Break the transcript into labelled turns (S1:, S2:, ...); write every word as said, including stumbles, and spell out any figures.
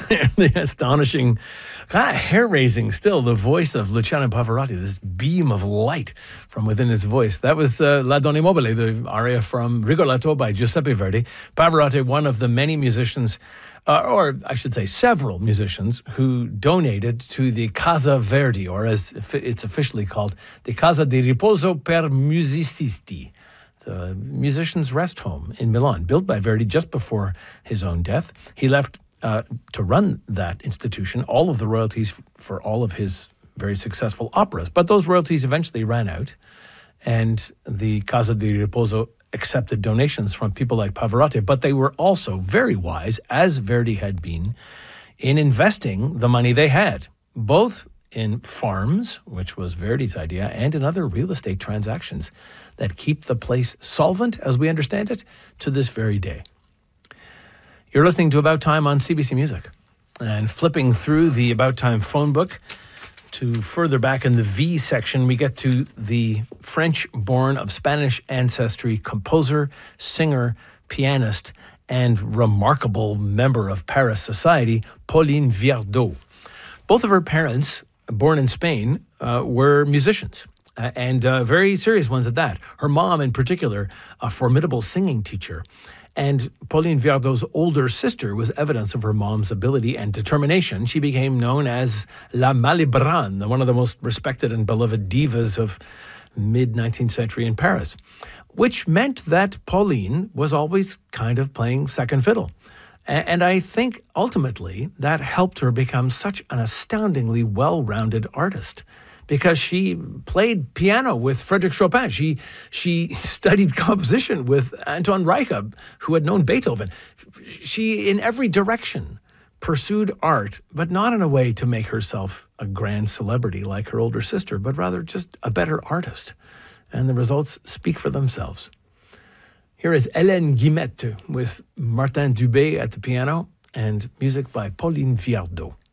S1: the astonishing, kind of hair-raising still, the voice of Luciano Pavarotti, this beam of light from within his voice. That was uh, La Donna Immobile, the aria from Rigoletto by Giuseppe Verdi. Pavarotti, one of the many musicians, uh, or I should say several musicians, who donated to the Casa Verdi, or as it's officially called, the Casa di Riposo per Musicisti, the musicians' rest home in Milan, built by Verdi just before his own death. He left uh, to run that institution all of the royalties f- for all of his very successful operas. But those royalties eventually ran out, and the Casa di Riposo accepted donations from people like Pavarotti. But they were also very wise, as Verdi had been, in investing the money they had, both in farms, which was Verdi's idea, and in other real estate transactions that keep the place solvent, as we understand it, to this very day. You're listening to About Time on C B C Music. And flipping through the About Time phone book to further back in the V section, we get to the French-born of Spanish ancestry composer, singer, pianist, and remarkable member of Paris society, Pauline Viardot. Both of her parents, born in Spain, uh, were musicians, uh, and uh, very serious ones at that. Her mom, in particular, a formidable singing teacher. And Pauline Viardot's older sister was evidence of her mom's ability and determination. She became known as La Malibran, one of the most respected and beloved divas of mid-nineteenth century in Paris, which meant that Pauline was always kind of playing second fiddle. And I think ultimately that helped her become such an astoundingly well-rounded artist, because she played piano with Frédéric Chopin. She she studied composition with Anton Reicha, who had known Beethoven. She, in every direction, pursued art, but not in a way to make herself a grand celebrity like her older sister, but rather just a better artist. And the results speak for themselves. Here is Hélène Guillemette with Martin Dubé at the piano and music by Pauline Viardot.